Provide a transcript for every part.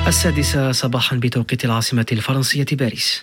السادسة صباحا بتوقيت العاصمة الفرنسية باريس.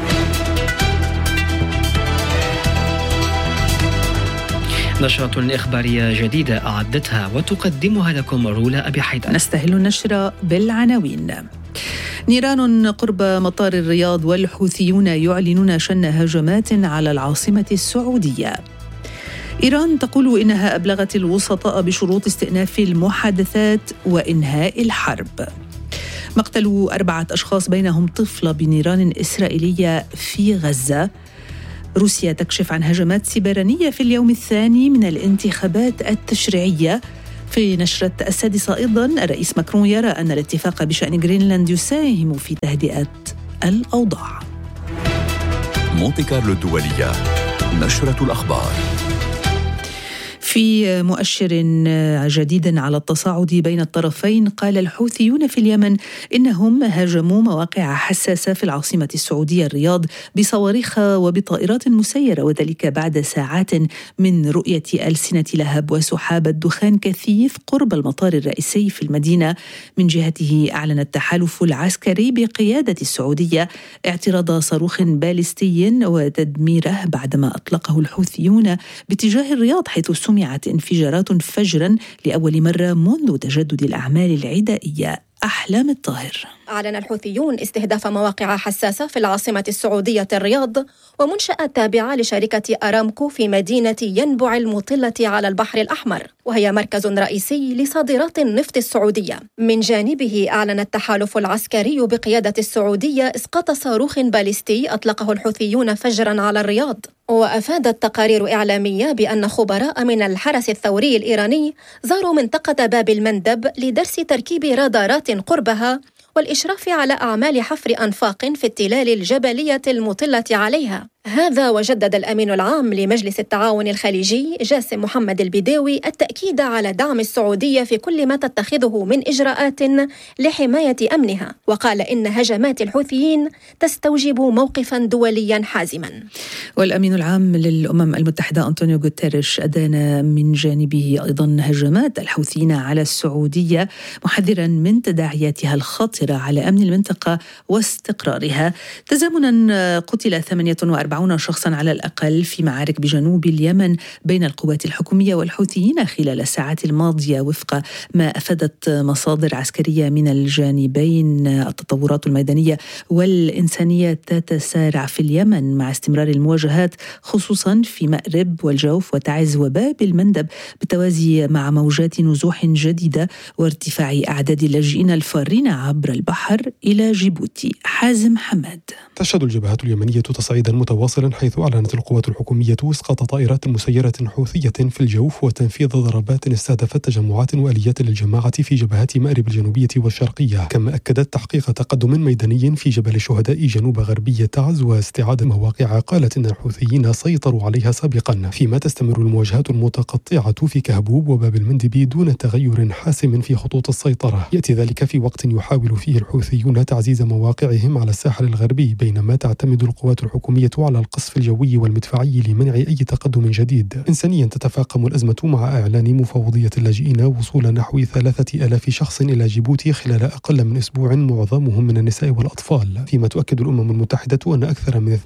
نشرة إخبارية جديدة أعدتها وتقدمها لكم رولا أبي حيدر. نستهل النشرة بالعناوين. نيران قرب مطار الرياض والحوثيون يعلنون شن هجمات على العاصمة السعودية. إيران تقول إنها أبلغت الوسطاء بشروط استئناف المحادثات وإنهاء الحرب. مقتل 4 أشخاص بينهم طفلة بنيران إسرائيلية في غزة. روسيا تكشف عن هجمات سبرانية في اليوم الثاني من الانتخابات التشريعية. في نشرة السادسة أيضاً الرئيس ماكرون يرى أن الاتفاق بشأن جرينلاند يساهم في تهدئة الأوضاع. مونتي كارلو الدولية، نشرة الأخبار. في مؤشر جديد على التصاعد بين الطرفين، قال الحوثيون في اليمن إنهم هاجموا مواقع حساسة في العاصمة السعودية الرياض بصواريخ وبطائرات مسيرة، وذلك بعد ساعات من رؤية ألسنة لهب وسحاب الدخان كثيف قرب المطار الرئيسي في المدينة. من جهته أعلن التحالف العسكري بقيادة السعودية اعتراض صاروخ باليستي وتدميره بعدما أطلقه الحوثيون باتجاه الرياض، حيث سمعت انفجارات فجرا لأول مرة منذ تجدد الأعمال العدائية. أحلام الطاهر. أعلن الحوثيون استهداف مواقع حساسة في العاصمة السعودية الرياض ومنشأة تابعة لشركة أرامكو في مدينة ينبع المطلة على البحر الأحمر، وهي مركز رئيسي لصادرات النفط السعودية. من جانبه أعلن التحالف العسكري بقيادة السعودية إسقاط صاروخ باليستي أطلقه الحوثيون فجرا على الرياض. وأفادت تقارير إعلامية بأن خبراء من الحرس الثوري الإيراني زاروا منطقة باب المندب لدرس تركيب رادارات قربها والإشراف على أعمال حفر أنفاق في التلال الجبلية المطلة عليها. هذا وجدد الأمين العام لمجلس التعاون الخليجي جاسم محمد البداوي التأكيد على دعم السعودية في كل ما تتخذه من إجراءات لحماية أمنها، وقال إن هجمات الحوثيين تستوجب موقفا دوليا حازما. والأمين العام للأمم المتحدة أنطونيو غوتيريش أدان من جانبه أيضا هجمات الحوثيين على السعودية، محذرا من تداعياتها الخطرة على أمن المنطقة واستقرارها. تزامنا قتل 48 شخصا على الأقل في معارك بجنوب اليمن بين القوات الحكومية والحوثيين خلال الساعات الماضية وفق ما أفادت مصادر عسكرية من الجانبين. التطورات الميدانية والإنسانية تتسارع في اليمن مع استمرار المواجهات، خصوصا في مأرب والجوف وتعز وباب المندب، بالتوازي مع موجات نزوح جديدة وارتفاع أعداد اللاجئين الفارين عبر البحر إلى جيبوتي. حازم حماد. تشهد الجبهات اليمنية تصعيدا متواصلا، حيث أعلنت القوات الحكومية إسقاط طائرات مسيرة حوثية في الجوف وتنفيذ ضربات استهدفت تجمعات وآليات للجماعة في جبهات مأرب الجنوبية والشرقية، كما أكدت تحقيق تقدم ميداني في جبل الشهداء جنوب غربية تعز واستعادة مواقع قالت إن الحوثيين سيطروا عليها سابقا، فيما تستمر المواجهات المتقطعة في كهبوب وباب المندب دون تغير حاسم في خطوط السيطرة. يأتي ذلك في وقت يحاول فيه الحوثيون تعزيز مواقعهم على الساحل الغربي، بينما تعتمد القوات الحكومية على القصف الجوي والمدفعي لمنع أي تقدم جديد. إنسانيا تتفاقم الأزمة مع إعلان مفوضية اللاجئين وصول نحو 3000 شخص إلى جيبوتي خلال أقل من أسبوع، معظمهم من النساء والأطفال، فيما تؤكد الأمم المتحدة أن أكثر من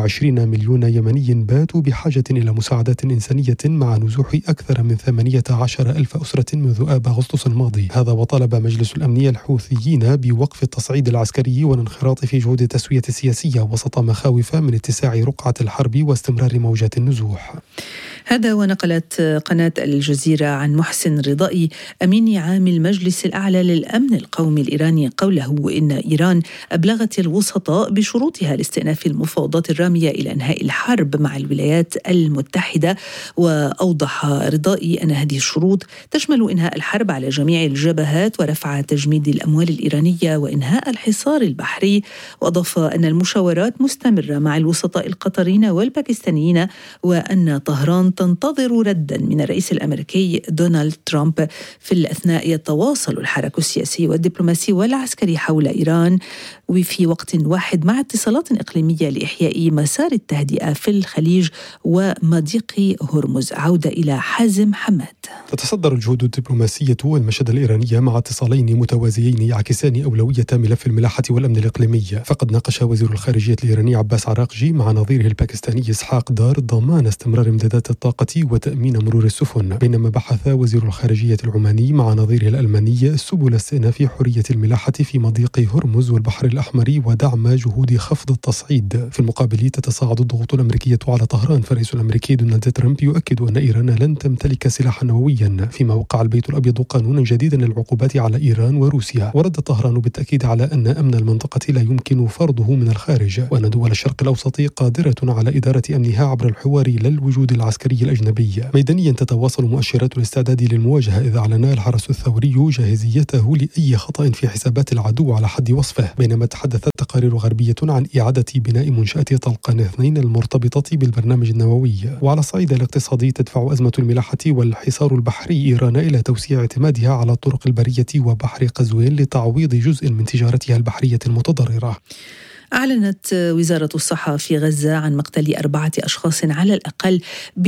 22 مليون يمني باتوا بحاجة إلى مساعدات إنسانية مع نزوح أكثر من 18,000 أسرة منذ آب أغسطس الماضي. هذا وطلب مجلس الأمن الحوثيين بوقف التصعيد العسكري والانخراط في جهود التسوية السياسية وسط مخاوف من اتساع رقعة الحرب واستمرار موجات النزوح. هذا ونقلت قناة الجزيرة عن محسن رضائي أمين عام المجلس الأعلى للأمن القومي الإيراني قوله إن إيران أبلغت الوسطاء بشروطها لاستئناف المفاوضات الرامية إلى إنهاء الحرب مع الولايات المتحدة. وأوضح رضائي أن هذه الشروط تشمل إنهاء الحرب على جميع الجبهات ورفع تجميد الأموال الإيرانية وإنهاء الحصار البحري. وأضاف أن المشاورات مستمرة مع الوسطاء الوسطاء القطريين والباكستانيين، وأن طهران تنتظر ردا من الرئيس الأمريكي دونالد ترامب. في الأثناء يتواصل الحراك السياسي والدبلوماسي والعسكري حول إيران وفي وقت واحد مع اتصالات إقليمية لإحياء مسار التهدئة في الخليج ومضيق هرمز. عودة إلى حازم حماد. تتصدر الجهود الدبلوماسية والمشهد الإيرانية مع اتصالين متوازيين يعكسان أولوية ملف الملاحة والأمن الإقليمي. فقد ناقش وزير الخارجية الإيراني عباس عراقجي مع نظيره الباكستاني إسحاق دار ضمان استمرار امدادات الطاقة وتأمين مرور السفن، بينما بحث وزير الخارجية العماني مع نظيره الألماني سبل استئناف حرية الملاحة في مضيق هرمز والبحر الأحمر ودعم جهود خفض التصعيد. في المقابل تتصاعد الضغوط الأمريكية على طهران، فالرئيس الأمريكي دونالد ترامب يؤكد أن إيران لن تمتلك سلاحا نوويا، فيما وقع البيت الأبيض قانونا جديدا للعقوبات على إيران وروسيا. ورد طهران بالتأكيد على أن أمن المنطقة لا يمكن فرضه من الخارج، وأن دول الشرق الأوسط قادرة على إدارة أمنها عبر الحوار لا الوجود العسكري الأجنبي. ميدانيا تتواصل مؤشرات الاستعداد للمواجهة، إذ أعلن الحرس الثوري جاهزيته لأي خطأ في حسابات العدو على حد وصفه، بينما تحدثت تقارير غربية عن إعادة بناء منشأة طلقان 2 المرتبطة بالبرنامج النووي. وعلى الصعيد الاقتصادي تدفع أزمة الملاحة والحصار البحري إيران إلى توسيع اعتمادها على الطرق البرية وبحر قزوين لتعويض جزء من تجارتها البحرية المتضررة. أعلنت وزارة الصحة في غزة عن مقتل 4 أشخاص على الأقل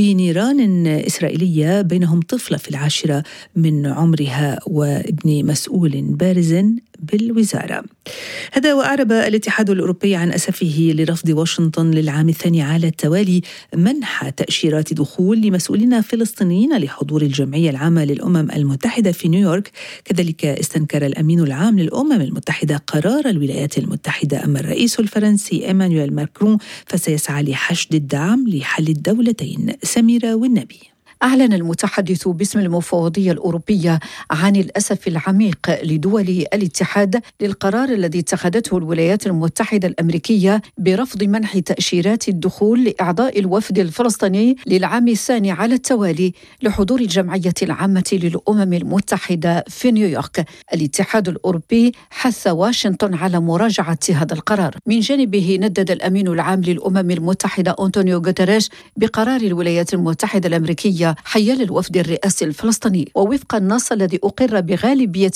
بنيران إسرائيلية، بينهم طفلة في 10 من عمرها وابن مسؤول بارز بالوزارة. هذا وأعرب الاتحاد الأوروبي عن أسفه لرفض واشنطن للعام الثاني على التوالي منح تأشيرات دخول لمسؤولين فلسطينيين لحضور الجمعية العامة للأمم المتحدة في نيويورك. كذلك استنكر الأمين العام للأمم المتحدة قرار الولايات المتحدة، أما الرئيس الفرنسي إيمانويل ماكرون فسيسعى لحشد الدعم لحل الدولتين. سميرة والنبي. أعلن المتحدث باسم المفوضية الأوروبية عن الأسف العميق لدول الاتحاد للقرار الذي اتخذته الولايات المتحدة الأمريكية برفض منح تأشيرات الدخول لأعضاء الوفد الفلسطيني للعام الثاني على التوالي لحضور الجمعية العامة للأمم المتحدة في نيويورك. الاتحاد الأوروبي حث واشنطن على مراجعة هذا القرار. من جانبه ندد الأمين العام للأمم المتحدة أنطونيو غوتيريش بقرار الولايات المتحدة الأمريكية حيال الوفد الرئاسي الفلسطيني. ووفق النص الذي أقر بغالبية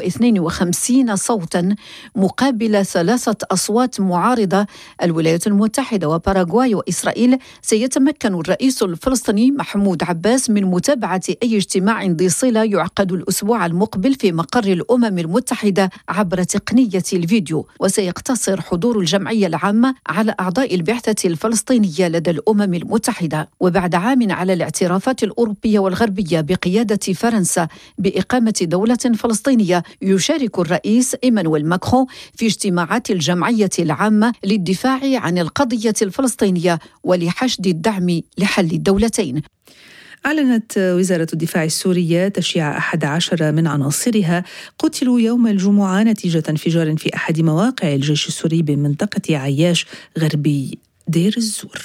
152 صوتا مقابل 3 أصوات معارضة، الولايات المتحدة وباراغواي وإسرائيل، سيتمكن الرئيس الفلسطيني محمود عباس من متابعة أي اجتماع ذي صلة يعقد الأسبوع المقبل في مقر الأمم المتحدة عبر تقنية الفيديو. وسيقتصر حضور الجمعية العامة على أعضاء البعثة الفلسطينية لدى الأمم المتحدة. وبعد عام على الاعترافات الأوروبية والغربية بقيادة فرنسا بإقامة دولة فلسطينية، يشارك الرئيس إيمانويل ماكرون في اجتماعات الجمعية العامة للدفاع عن القضية الفلسطينية ولحشد الدعم لحل الدولتين. أعلنت وزارة الدفاع السورية تشييع 11 من عناصرها قتلوا يوم الجمعة نتيجة انفجار في أحد مواقع الجيش السوري بمنطقة عياش غربي دير الزور.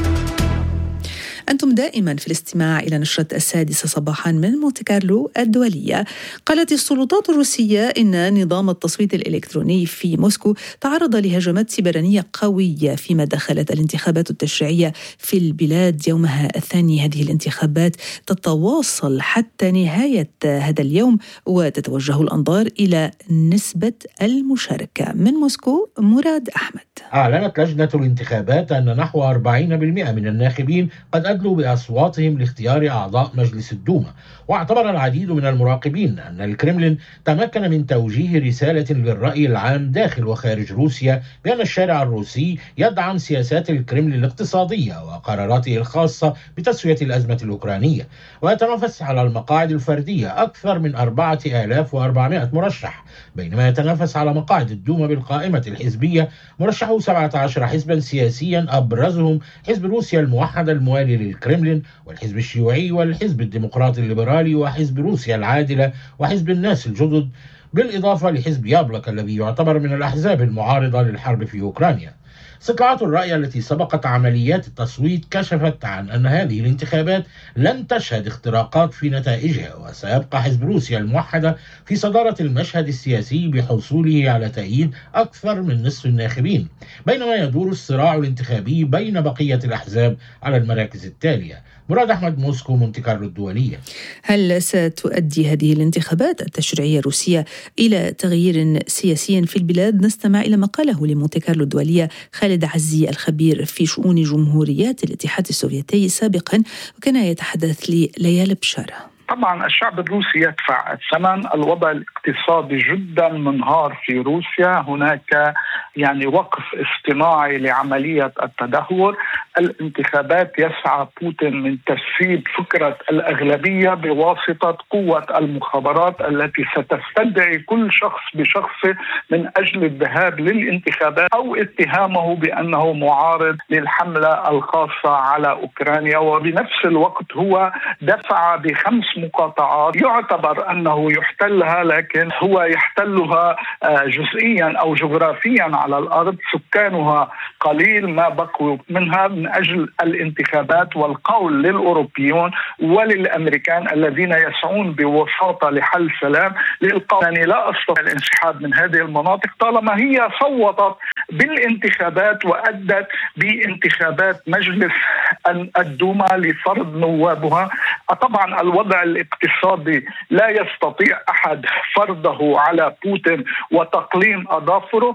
أنتم دائما في الاستماع إلى نشرة 6 صباحا من مونتي كارلو الدولية. قالت السلطات الروسية إن نظام التصويت الإلكتروني في موسكو تعرض لهجمات سيبرانية قوية فيما دخلت الانتخابات التشريعية في البلاد يومها الثاني. هذه الانتخابات تتواصل حتى نهاية هذا اليوم وتتوجه الأنظار إلى نسبة المشاركة. من موسكو مراد أحمد. أعلنت لجنة الانتخابات أن نحو 40% من الناخبين قد أدلوا بأصواتهم لاختيار أعضاء مجلس الدوما. واعتبر العديد من المراقبين أن الكرملين تمكن من توجيه رسالة للرأي العام داخل وخارج روسيا بأن الشارع الروسي يدعم سياسات الكرملين الاقتصادية وقراراته الخاصة بتسوية الأزمة الأوكرانية. ويتنافس على المقاعد الفردية أكثر من 4400 مرشح، بينما يتنافس على مقاعد الدوما بالقائمة الحزبية مرشحو 17 حزبا سياسيا، أبرزهم حزب روسيا الموحدة الموالي للكرملين والحزب الشيوعي والحزب الديمقراطي الليبرالي وحزب روسيا العادلة وحزب الناس الجدد، بالإضافة لحزب يابلك الذي يعتبر من الأحزاب المعارضة للحرب في أوكرانيا. استطلاعات الرأي التي سبقت عمليات التصويت كشفت عن أن هذه الانتخابات لن تشهد اختراقات في نتائجها، وسيبقى حزب روسيا الموحدة في صدارة المشهد السياسي بحصوله على تأييد أكثر من نصف الناخبين، بينما يدور الصراع الانتخابي بين بقية الأحزاب على المراكز التالية. مراد أحمد، موسكو، مونتي كارلو الدولية. هل ستؤدي هذه الانتخابات التشريعية الروسية إلى تغيير سياسي في البلاد؟ نستمع إلى ما قاله لمونتي كارلو الدولية خالد عزي الخبير في شؤون جمهوريات الاتحاد السوفيتي سابقا، وكان يتحدث لليال بشارة. طبعا الشعب الروسي يدفع الثمن. الوضع الاقتصادي جدا منهار في روسيا، هناك وقف اصطناعي لعملية التدهور. الانتخابات يسعى بوتين من تسريب فكرة الأغلبية بواسطة قوة المخابرات التي ستستدعي كل شخص بشخصه من أجل الذهاب للانتخابات أو اتهامه بأنه معارض للحملة الخاصة على أوكرانيا. وبنفس الوقت هو دفع ب5 مقاطعات يعتبر أنه يحتلها، لكن هو يحتلها جزئيا أو جغرافيا على الأرض. سكانها قليل ما بقوا منها من أجل الانتخابات، والقول للأوروبيون وللأمريكان الذين يسعون بوساطة لحل سلام للقول لا أستطيع الانسحاب من هذه المناطق طالما هي صوتت بالانتخابات وأدت بانتخابات مجلس الدوما لفرض نوابها. طبعا الوضع الاقتصادي لا يستطيع أحد فرضه على بوتين وتقليم أظافره.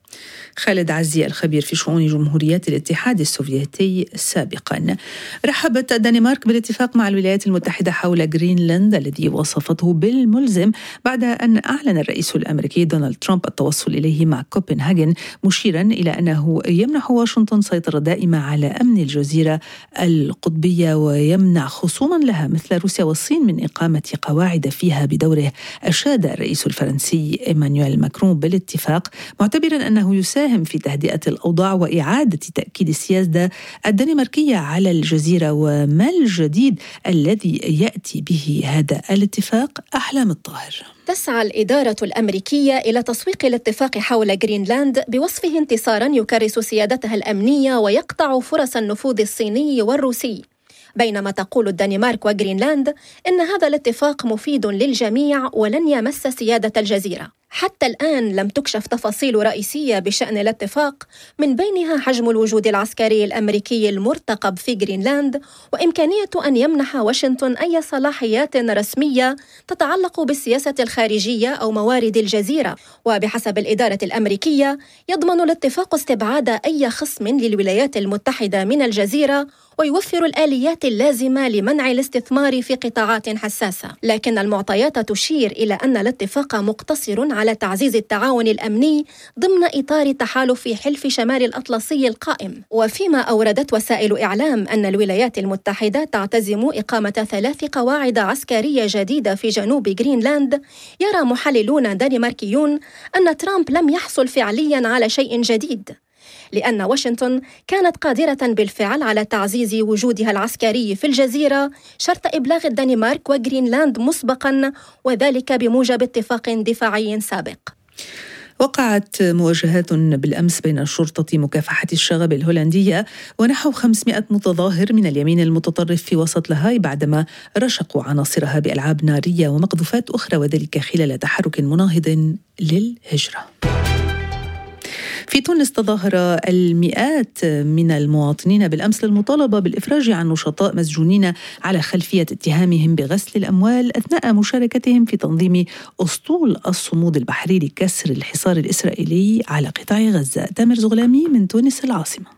خالد عزي الخبير في شؤون جمهوريات الاتحاد السوفيتي سابقا. رحبت الدنمارك بالاتفاق مع الولايات المتحدة حول جرينلاند الذي وصفته بالملزم بعد أن أعلن الرئيس الأمريكي دونالد ترامب التوصل إليه مع كوبنهاجن، مشيرا إلى أنه يمنح واشنطن سيطرة دائمة على أمن الجزيرة القطبية ويمنع خصوما لها مثل روسيا والصين من إقامة قواعد فيها بدوره. أشاد الرئيس الفرنسي إيمانويل ماكرون بالاتفاق، معتبرا أنه يساهم في تهدئة الأوضاع وإعادة تأكيد السيادة الدنماركية على الجزيرة. وما الجديد الذي يأتي به هذا الاتفاق؟ أحلام الطاهر. تسعى الإدارة الأمريكية إلى تسويق الاتفاق حول جرينلاند بوصفه انتصارا يكرس سيادتها الأمنية ويقطع فرص النفوذ الصيني والروسي، بينما تقول الدنمارك وجرينلاند إن هذا الاتفاق مفيد للجميع ولن يمس سيادة الجزيرة. حتى الآن لم تكشف تفاصيل رئيسية بشأن الاتفاق، من بينها حجم الوجود العسكري الأمريكي المرتقب في جرينلاند وإمكانية أن يمنح واشنطن أي صلاحيات رسمية تتعلق بالسياسة الخارجية أو موارد الجزيرة. وبحسب الإدارة الأمريكية يضمن الاتفاق استبعاد أي خصم للولايات المتحدة من الجزيرة ويوفر الآليات اللازمة لمنع الاستثمار في قطاعات حساسة، لكن المعطيات تشير إلى أن الاتفاق مقتصر على تعزيز التعاون الأمني ضمن إطار تحالف حلف شمال الأطلسي القائم. وفيما أوردت وسائل إعلام أن الولايات المتحدة تعتزم إقامة 3 قواعد عسكرية جديدة في جنوب جرينلاند، يرى محللون دنماركيون أن ترامب لم يحصل فعليا على شيء جديد، لأن واشنطن كانت قادرة بالفعل على تعزيز وجودها العسكري في الجزيرة شرط إبلاغ الدنمارك وجرينلاند مسبقا، وذلك بموجب اتفاق دفاعي سابق. وقعت مواجهات بالأمس بين شرطة مكافحة الشغب الهولندية ونحو 500 متظاهر من اليمين المتطرف في وسط لاهاي بعدما رشقوا عناصرها بألعاب نارية ومقذوفات أخرى، وذلك خلال تحرك مناهض للهجرة. في تونس تظاهر المئات من المواطنين بالأمس للمطالبة بالإفراج عن نشطاء مسجونين على خلفية اتهامهم بغسل الأموال أثناء مشاركتهم في تنظيم أسطول الصمود البحري لكسر الحصار الإسرائيلي على قطاع غزة. تامر زغلامي من تونس العاصمة.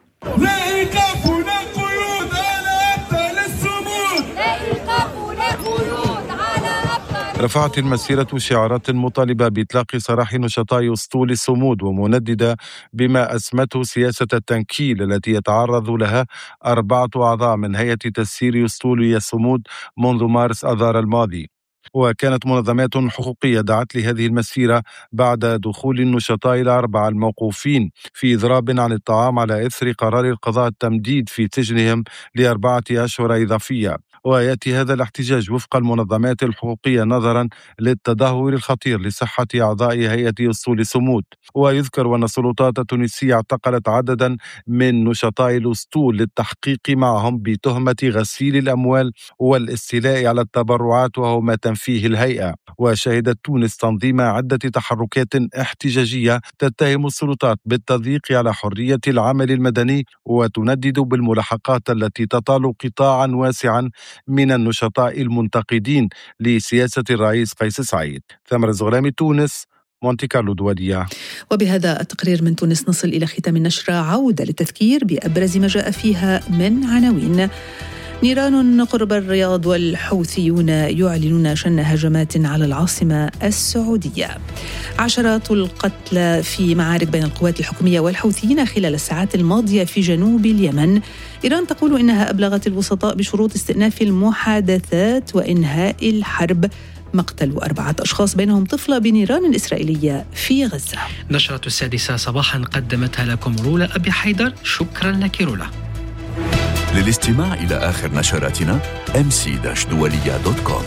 رفعت المسيرة شعارات مطالبة بإطلاق سراح نشطاء أسطول الصمود، ومنددة بما أسمته سياسة التنكيل التي يتعرض لها 4 أعضاء من هيئة تسيير أسطول الصمود منذ مارس آذار الماضي. وكانت منظمات حقوقية دعت لهذه المسيرة بعد دخول النشطاء الأربعة الموقوفين في إضراب عن الطعام على إثر قرار القضاء التمديد في سجنهم ل4 أشهر إضافية. ويأتي هذا الاحتجاج وفق المنظمات الحقوقية نظرا للتدهور الخطير لصحة أعضاء هيئة أسطول صمود. ويذكر أن السلطات التونسية اعتقلت عددا من نشطاء الأسطول للتحقيق معهم بتهمة غسيل الأموال والاستيلاء على التبرعات، وهو ما تنفيه الهيئة. وشهدت تونس تنظيم عدة تحركات احتجاجية تتهم السلطات بالتضييق على حرية العمل المدني وتندد بالملاحقات التي تطال قطاعا واسعا من النشطاء المنتقدين لسياسة الرئيس قيس سعيد. ثمر الزغلامي، تونس، مونتي كارلو دولية. وبهذا التقرير من تونس نصل إلى ختام النشرة. عودة للتذكير بأبرز ما جاء فيها من عناوين. نيران قرب الرياض والحوثيون يعلنون شن هجمات على العاصمة السعودية. عشرات القتلى في معارك بين القوات الحكومية والحوثيين خلال الساعات الماضية في جنوب اليمن. إيران تقول إنها أبلغت الوسطاء بشروط استئناف المحادثات وإنهاء الحرب. مقتل 4 أشخاص بينهم طفلة بنيران إسرائيلية في غزة. نشرة 6 صباحا قدمتها لكم رولا أبي حيدر. شكرا لك رولا. للاستماع إلى آخر نشراتنا mc-dualiya.com.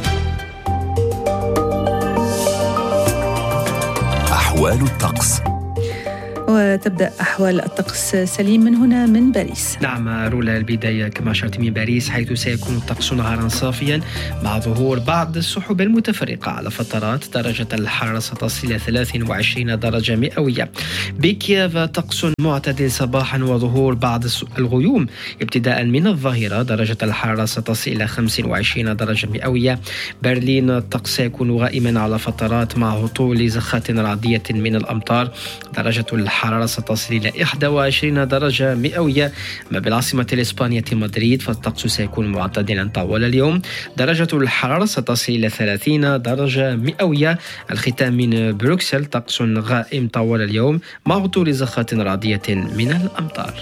أحوال الطقس. وتبدأ أحوال الطقس سليم من هنا من باريس. نعم رولا، البداية كما أشرت من باريس، حيث سيكون الطقس نهارا صافيا مع ظهور بعض السحب المتفرقة على فترات. درجة الحرارة ستصل إلى 23 درجة مئوية. بكييف طقس معتدل صباحا وظهور بعض الغيوم ابتداء من الظهيرة. درجة الحرارة ستصل إلى 25 درجة مئوية. برلين الطقس سيكون غائما على فترات مع هطول زخات رعدية من الأمطار. درجة الحرارة ستصل إلى 21 درجة مئوية. ما بالعاصمة الإسبانية مدريد فالطقس سيكون معتدلا طوال اليوم. درجة الحرارة ستصل إلى 30 درجة مئوية. الختام من بروكسل طقس غائم طوال اليوم مع هطول زخات رعدية من الأمطار.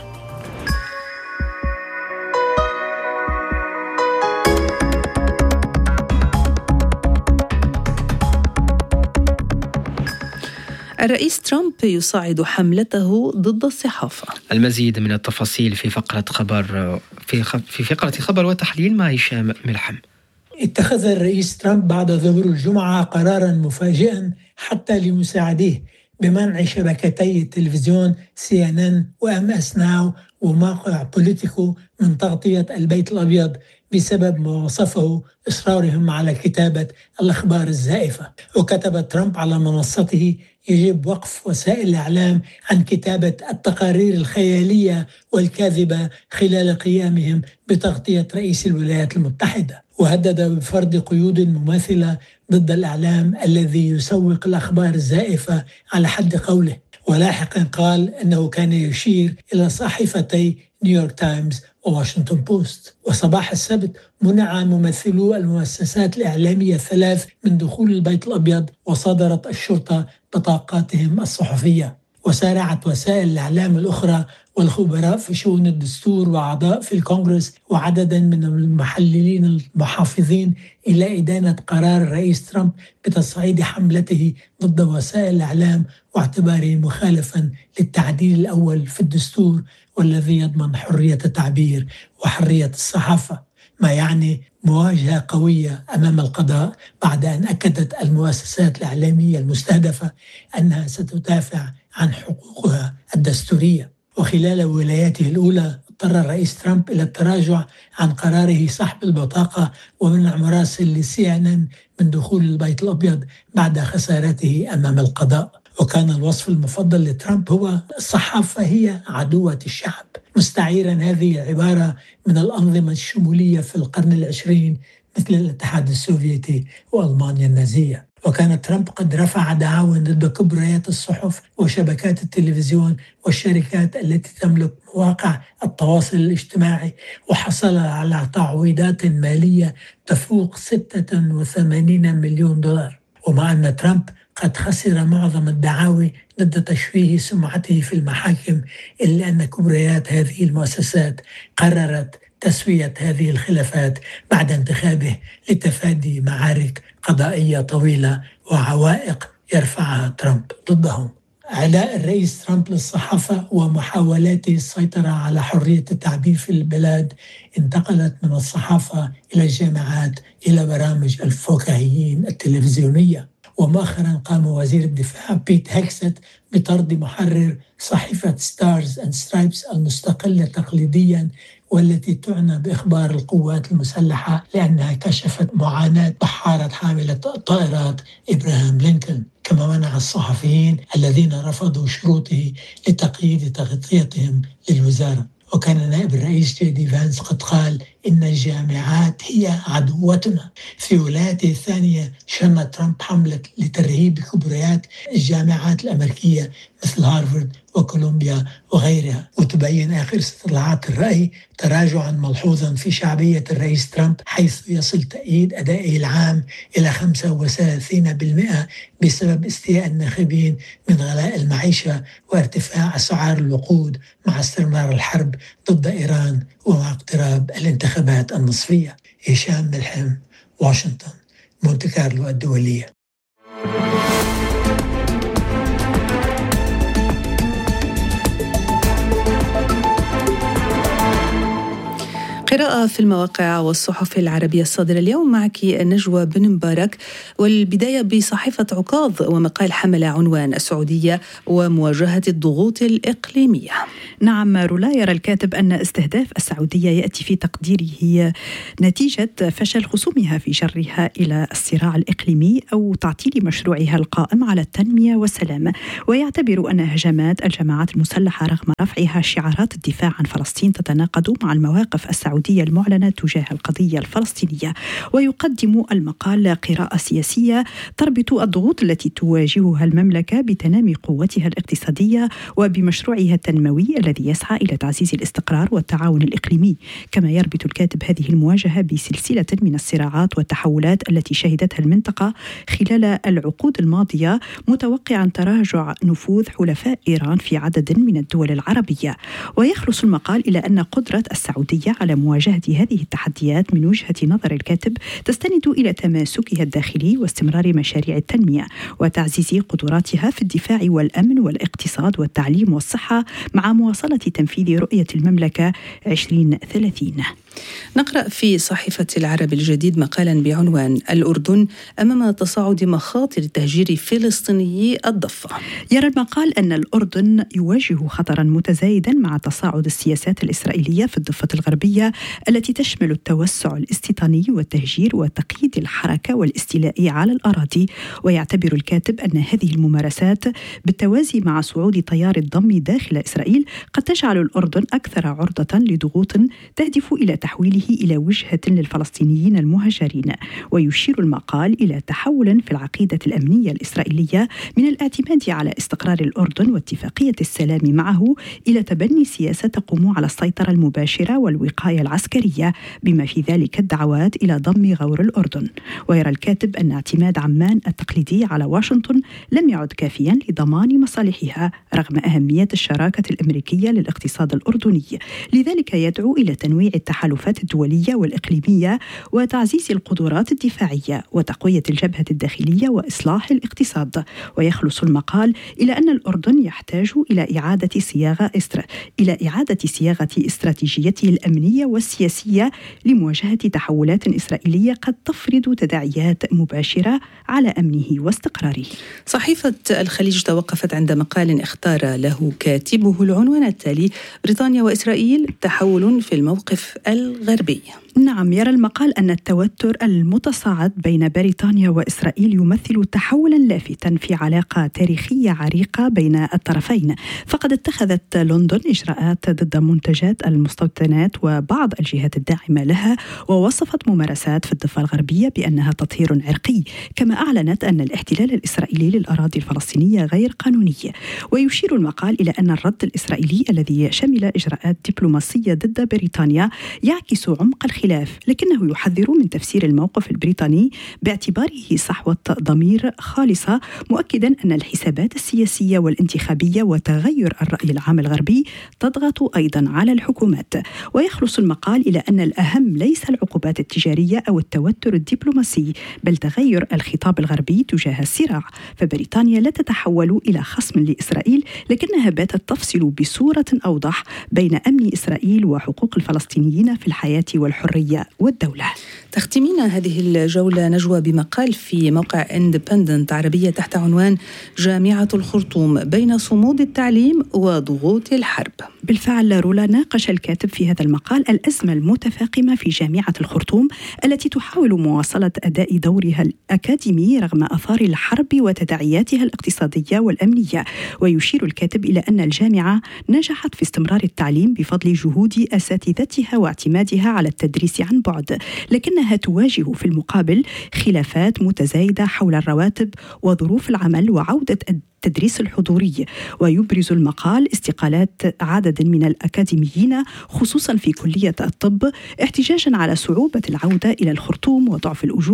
الرئيس ترامب يصعد حملته ضد الصحافة. المزيد من التفاصيل في فقرة خبر وتحليل مع هشام ملحم. اتخذ الرئيس ترامب بعد ظهور الجمعة قرارا مفاجئا حتى لمساعديه بمنع شبكتي التلفزيون CNN وMS Now وموقع بوليتيكو من تغطية البيت الأبيض بسبب ما وصفه إصرارهم على كتابة الأخبار الزائفة. وكتب ترامب على منصته: يجب وقف وسائل الإعلام عن كتابة التقارير الخيالية والكاذبة خلال قيامهم بتغطية رئيس الولايات المتحدة. وهدد بفرض قيود مماثلة ضد الإعلام الذي يسوق الأخبار الزائفة على حد قوله. ولاحقا قال أنه كان يشير إلى صحيفتي نيويورك تايمز وواشنطن بوست. وصباح السبت منع ممثلو المؤسسات الإعلامية 3 من دخول البيت الأبيض، وصدرت الشرطة بطاقاتهم الصحفية. وسارعت وسائل الإعلام الأخرى والخبراء في شؤون الدستور وأعضاء في الكونغرس وعددا من المحللين المحافظين إلى إدانة قرار الرئيس ترامب بتصعيد حملته ضد وسائل الإعلام واعتباره مخالفا للتعديل الأول في الدستور والذي يضمن حرية التعبير وحرية الصحافة، ما يعني مواجهة قوية أمام القضاء بعد أن أكدت المؤسسات الإعلامية المستهدفة أنها ستدافع عن حقوقها الدستورية. وخلال ولاياته الأولى اضطر الرئيس ترامب إلى التراجع عن قراره سحب البطاقة ومنع مراسل CNN من دخول البيت الأبيض بعد خسارته أمام القضاء. وكان الوصف المفضل لترامب هو: الصحافة هي عدوة الشعب، مستعيرا هذه العبارة من الأنظمة الشمولية في القرن العشرين مثل الاتحاد السوفيتي وألمانيا النازية. وكان ترامب قد رفع دعاوى ضد كبريات الصحف وشبكات التلفزيون والشركات التي تملك مواقع التواصل الاجتماعي، وحصل على تعويضات مالية تفوق 86 مليون دولار. ومع أن ترامب قد خسر معظم الدعاوي ضد تشويه سمعته في المحاكم، إلا أن كبريات هذه المؤسسات قررت تسوية هذه الخلافات بعد انتخابه لتفادي معارك قضائية طويلة وعوائق يرفعها ترامب ضدهم. عداء الرئيس ترامب للصحافة ومحاولاته السيطرة على حرية التعبير في البلاد انتقلت من الصحافة إلى الجامعات إلى برامج الفكاهيين التلفزيونية. ومؤخرا قام وزير الدفاع بيت هيكست بطرد محرر صحيفة ستارز اند سترايبس المستقلة تقليديا والتي تعنى بإخبار القوات المسلحة لأنها كشفت معاناة بحارة حاملة طائرات إبراهام لينكولن. كما منع الصحفيين الذين رفضوا شروطه لتقييد تغطيتهم للوزارة. وكان نائب الرئيس جي دي فانس قد قال إن الجامعات هي عدوتنا. في ولايته الثانية شن ترامب حملة لترهيب كبريات الجامعات الأمريكية مثل هارفارد وكولومبيا وغيرها. وتبين آخر استطلاعات الرأي تراجعا ملحوظا في شعبية الرئيس ترامب، حيث يصل تأييد أدائه العام إلى 35% بسبب استياء الناخبين من غلاء المعيشة وارتفاع أسعار الوقود مع استمرار الحرب ضد إيران ومع اقتراب الانتخابات النصفية. هشام ملحم، واشنطن، مونte كارلو الدولية. قراءة في المواقع والصحف العربية الصادرة اليوم معك نجوى بن مبارك، والبداية بصحيفة عكاظ ومقال حمل عنوان السعودية ومواجهة الضغوط الإقليمية. نعم رولا، يرى الكاتب أن استهداف السعودية يأتي في تقديره نتيجة فشل خصومها في جرها إلى الصراع الإقليمي أو تعطيل مشروعها القائم على التنمية والسلام، ويعتبر أن هجمات الجماعات المسلحة رغم رفعها شعارات الدفاع عن فلسطين تتناقض مع المواقف السعودية المعلنة تجاه القضية الفلسطينية. ويقدم المقال قراءة سياسية تربط الضغوط التي تواجهها المملكة بتنامي قوتها الاقتصادية وبمشروعها التنموي الذي يسعى إلى تعزيز الاستقرار والتعاون الإقليمي. كما يربط الكاتب هذه المواجهة بسلسلة من الصراعات والتحولات التي شهدتها المنطقة خلال العقود الماضية، متوقعا تراجع نفوذ حلفاء إيران في عدد من الدول العربية. ويخلص المقال إلى أن قدرة السعودية على مواجهة هذه التحديات من وجهة نظر الكاتب تستند إلى تماسكها الداخلي واستمرار مشاريع التنمية وتعزيز قدراتها في الدفاع والأمن والاقتصاد والتعليم والصحة مع مواصلة تنفيذ رؤية المملكة 2030. نقرأ في صحيفة العرب الجديد مقالا بعنوان الأردن أمام تصاعد مخاطر تهجير فلسطيني الضفة. يرى المقال أن الأردن يواجه خطرا متزايدا مع تصاعد السياسات الإسرائيلية في الضفة الغربية التي تشمل التوسع الاستيطاني والتهجير وتقييد الحركة والاستيلاء على الأراضي. ويعتبر الكاتب أن هذه الممارسات بالتوازي مع صعود تيار الضم داخل إسرائيل قد تجعل الأردن أكثر عرضة لضغوط تهدف إلى تحويله إلى وجهة للفلسطينيين المهاجرين. ويشير المقال إلى تحول في العقيدة الأمنية الإسرائيلية من الاعتماد على استقرار الأردن واتفاقية السلام معه إلى تبني سياسة تقوم على السيطرة المباشرة والوقاية العسكرية، بما في ذلك الدعوات إلى ضم غور الأردن. ويرى الكاتب أن اعتماد عمان التقليدي على واشنطن لم يعد كافيا لضمان مصالحها رغم أهمية الشراكة الأمريكية للاقتصاد الأردني. لذلك يدعو إلى تنويع التحالفات الدولية والإقليمية وتعزيز القدرات الدفاعية وتقوية الجبهة الداخلية وإصلاح الاقتصاد. ويخلص المقال إلى أن الأردن يحتاج إلى إعادة صياغة استراتيجيته الأمنية والسياسية لمواجهة تحولات إسرائيلية قد تفرض تداعيات مباشرة على أمنه واستقراره. صحيفة الخليج توقفت عند مقال اختار له كاتبه العنوان التالي: بريطانيا وإسرائيل تحول في الموقف الغربي. نعم، يرى المقال أن التوتر المتصاعد بين بريطانيا وإسرائيل يمثل تحولا لافتا في علاقة تاريخية عريقة بين الطرفين. فقد اتخذت لندن إجراءات ضد منتجات المستوطنات وبعض الجهات الداعمة لها، ووصفت ممارسات في الضفة الغربية بأنها تطهير عرقي، كما أعلنت أن الاحتلال الإسرائيلي للأراضي الفلسطينية غير قانوني. ويشير المقال إلى أن الرد الإسرائيلي الذي شمل إجراءات دبلوماسية ضد بريطانيا يعكس عمق الخلاف، لكنه يحذر من تفسير الموقف البريطاني باعتباره صحوة ضمير خالصة، مؤكدا أن الحسابات السياسية والانتخابية وتغير الرأي العام الغربي تضغط أيضا على الحكومات. ويخلص المقال إلى أن الأهم ليس العقوبات التجارية أو التوتر الدبلوماسي، بل تغير الخطاب الغربي تجاه الصراع. فبريطانيا لا تتحول إلى خصم لإسرائيل، لكنها باتت تفصل بصورة أوضح بين أمن إسرائيل وحقوق الفلسطينيين في الحياة والحرية والدولة. تختمين هذه الجولة نجوى بمقال في موقع Independent عربية تحت عنوان جامعة الخرطوم بين صمود التعليم وضغوط الحرب. بالفعل رولا، ناقش الكاتب في هذا المقال الأزمة المتفاقمة في جامعة الخرطوم التي تحاول مواصلة أداء دورها الأكاديمي رغم آثار الحرب وتداعياتها الاقتصادية والأمنية. ويشير الكاتب إلى أن الجامعة نجحت في استمرار التعليم بفضل جهود أساتذتها واعتمادها على التدريس عن بعد، لكنها تواجه في المقابل خلافات متزايدة حول الرواتب وظروف العمل وعودة التدريس الحضوري. ويبرز المقال استقالات عدد من الأكاديميين خصوصا في كلية الطب، احتجاجا على صعوبة العودة إلى الخرطوم وضعف الأجور